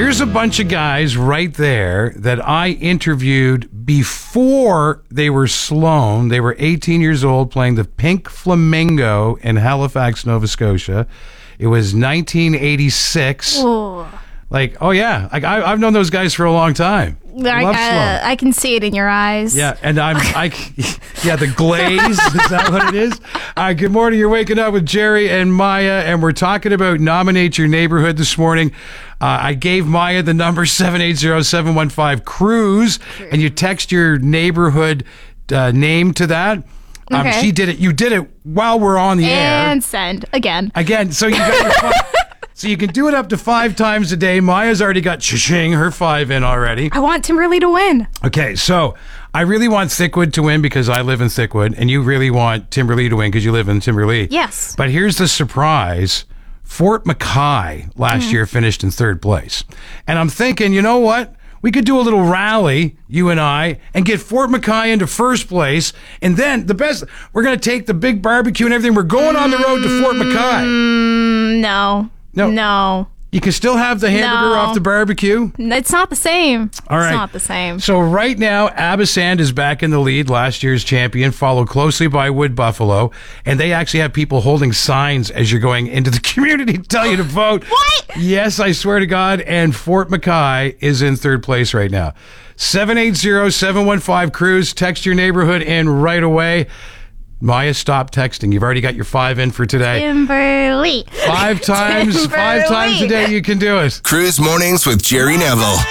Here's a bunch of guys right there that I interviewed before they were Sloan. They were 18 years old playing the Pink Flamingo in Halifax, Nova Scotia. It was 1986. Ooh. I've known those guys for a long time. I can see it in your eyes. Yeah, and the glaze, is that what it is? Good morning, you're waking up with Jerry and Maya, and we're talking about Nominate Your Neighborhood this morning. I gave Maya the number 780-715-CRUISE, and you text your neighborhood name to that. Okay. She did it. You did it while we're on the air. And send again. So you got your So you can do it up to 5 times a day. Maya's already got her 5 in already. I want Timberlea to win. Okay, so I really want Thickwood to win because I live in Thickwood, and you really want Timberlea to win because you live in Timberlea. Yes. But here's the surprise. Fort McKay last year finished in 3rd place. And I'm thinking, you know what? We could do a little rally, you and I, and get Fort McKay into 1st place. And then we're going to take the big barbecue and everything. We're going on the road to Fort McKay. No. You can still have the hamburger off the barbecue. It's not the same. All right. It's not the same. So right now, Abasand is back in the lead, last year's champion, followed closely by Wood Buffalo. And they actually have people holding signs as you're going into the community to tell you to vote. What? Yes, I swear to God. And Fort McKay is in 3rd place right now. 780-715-CRUISE. Text your neighborhood in right away. Maya, stop texting. You've already got your 5 in for today. Timberlea. 5 times a day you can do it. Cruise Mornings with Jerry Neville.